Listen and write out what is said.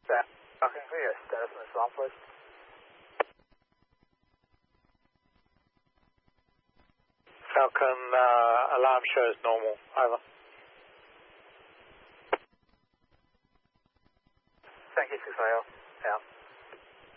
Falcon 3, your status on this alarm, please. Falcon, alarm shows normal. Over.